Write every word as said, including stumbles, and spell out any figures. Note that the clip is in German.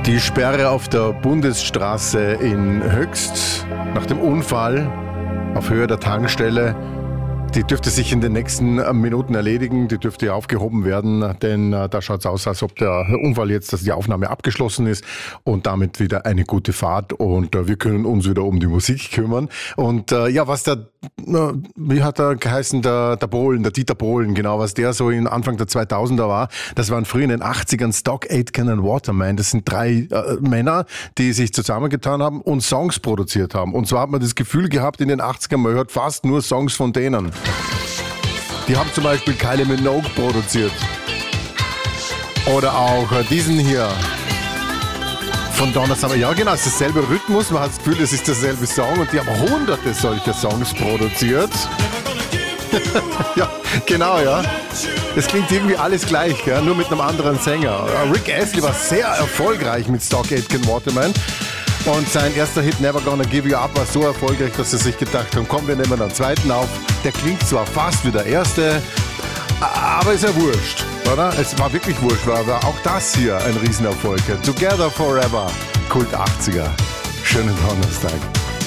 Die Sperre auf der Bundesstraße in Höchst nach dem Unfall auf Höhe der Tankstelle, die dürfte sich in den nächsten Minuten erledigen, die dürfte aufgehoben werden, denn äh, da schaut es aus, als ob der Unfall jetzt, dass die Aufnahme abgeschlossen ist und damit wieder eine gute Fahrt und äh, wir können uns wieder um die Musik kümmern. Und äh, ja, was der, äh, wie hat er geheißen, der, der Bohlen, der Dieter Bohlen, genau, was der so in Anfang der zweitausender war, das waren früher in den achtzigern Stock Aitken und Waterman. Das sind drei äh, Männer, die sich zusammengetan haben und Songs produziert haben. Und zwar hat man das Gefühl gehabt in den achtzigern, man hört fast nur Songs von denen. Die haben zum Beispiel Kylie Minogue produziert. Oder auch diesen hier von Donna Summer. Ja genau, es ist derselbe Rhythmus, man hat das Gefühl, es ist derselbe Song und die haben hunderte solcher Songs produziert. Ja, genau, ja. Das klingt irgendwie alles gleich, ja? Nur mit einem anderen Sänger. Rick Astley war sehr erfolgreich mit Stock Aitken Waterman. Und sein erster Hit Never Gonna Give You Up war so erfolgreich, dass sie sich gedacht haben, komm, wir nehmen einen zweiten auf. Der klingt zwar fast wie der erste, aber ist ja wurscht, oder? Es war wirklich wurscht, war aber auch das hier ein Riesenerfolg. Together Forever, Kult achtziger. Schönen Donnerstag.